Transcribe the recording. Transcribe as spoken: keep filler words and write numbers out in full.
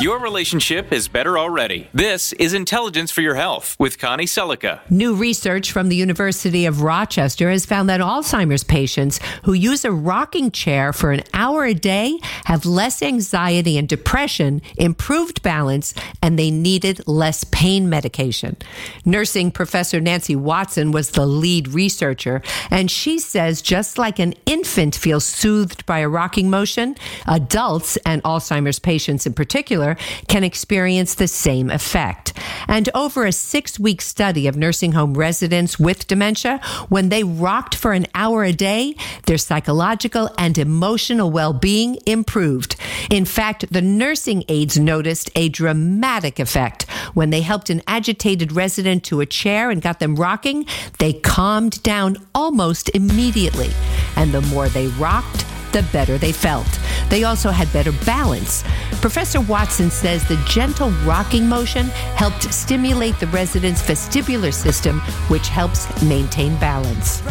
Your relationship is better already. This is Intelligence for Your Health with Connie Selica. New research from the University of Rochester has found that Alzheimer's patients who use a rocking chair for an hour a day have less anxiety and depression, improved balance, and they needed less pain medication. Nursing professor Nancy Watson was the lead researcher, and she says just like an infant feels soothed by a rocking motion, adults, and Alzheimer's patients in particular, can experience the same effect. And over a six-week study of nursing home residents with dementia, when they rocked for an hour a day, their psychological and emotional well-being improved. In fact, the nursing aides noticed a dramatic effect. When they helped an agitated resident to a chair and got them rocking, they calmed down almost immediately. And the more they rocked, the better they felt. They also had better balance. Professor Watson says the gentle rocking motion helped stimulate the resident's vestibular system, which helps maintain balance.